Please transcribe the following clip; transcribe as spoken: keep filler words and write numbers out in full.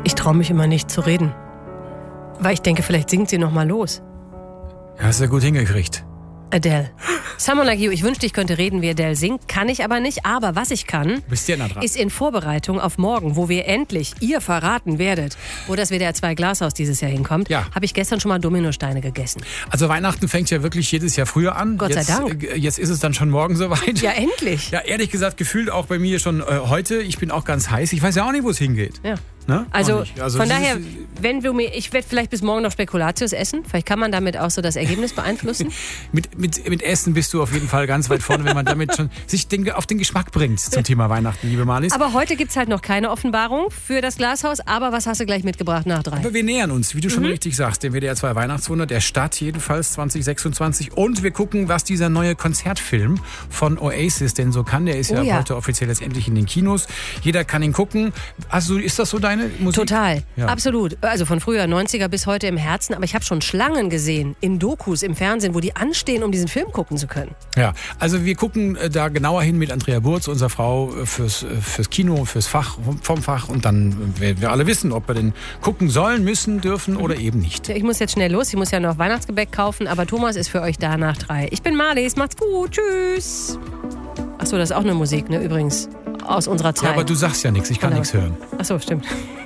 Ich traue mich immer nicht zu reden. Weil ich denke, vielleicht singt sie noch mal los. Hast du gut hingekriegt. Adele. Someone Like You. Ich wünschte, ich könnte reden, wie Adele singt. Kann ich aber nicht. Aber was ich kann, Bist ja nah dran. ist in Vorbereitung auf morgen, wo wir endlich ihr verraten werdet, wo das W D R zwei Glashaus dieses Jahr hinkommt, Ja. habe ich gestern schon mal Dominosteine gegessen. Also Weihnachten fängt ja wirklich jedes Jahr früher an. Gott sei jetzt, Dank. äh, Jetzt ist es dann schon morgen soweit. Ja, endlich. Ja, ehrlich gesagt, gefühlt auch bei mir schon äh, heute. Ich bin auch ganz heiß. Ich weiß ja auch nicht, wo es hingeht. Ja. Ne? Also, Auch nicht. Also von das daher, ist, wenn du mir, ich werde vielleicht bis morgen noch Spekulatius essen. Vielleicht kann man damit auch so das Ergebnis beeinflussen. mit, mit, mit Essen bist du auf jeden Fall ganz weit vorne, wenn man damit schon sich den, auf den Geschmack bringt zum Thema Weihnachten, liebe Marlies. Aber heute gibt es halt noch keine Offenbarung für das Glashaus. Aber was hast du gleich mitgebracht nach drei? Aber wir nähern uns, wie du schon Mhm. richtig sagst, dem W D R zwei Weihnachtswunder der Stadt, jedenfalls zwanzig sechsundzwanzig. Und wir gucken, was dieser neue Konzertfilm von Oasis denn so kann. Der ist ja, Oh ja. heute offiziell jetzt endlich in den Kinos. Jeder kann ihn gucken. Also ist das so deine Musik? Total, Ja. absolut. Also von früher neunziger bis heute im Herzen. Aber ich habe schon Schlangen gesehen in Dokus im Fernsehen, wo die anstehen, um diesen Film gucken zu können. Ja, also wir gucken äh, da genauer hin mit Andrea Burz, unserer Frau, äh, fürs, äh, fürs Kino, fürs Fach, vom Fach. Und dann äh, werden wir alle wissen, ob wir den gucken sollen, müssen, dürfen oder eben nicht. Ich muss jetzt schnell los. Ich muss ja noch Weihnachtsgebäck kaufen. Aber Thomas ist für euch da nach drei. Ich bin Marlies. Macht's gut. Tschüss. Achso, das ist auch eine Musik, ne? Übrigens. Aus unserer Zeit. Ja, aber du sagst ja nichts, ich kann Genau. nichts hören. Achso, stimmt.